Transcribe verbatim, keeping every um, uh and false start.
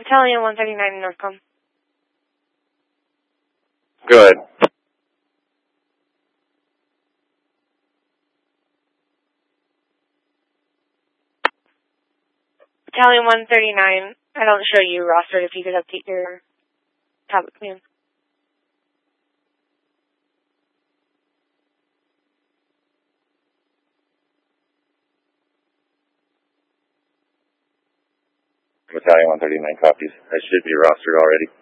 Battalion one thirty-nine Northcom. Good. Battalion one thirty-nine, I don't show you rostered if you could update your tablet command. Battalion one thirty-nine copies. I should be rostered already.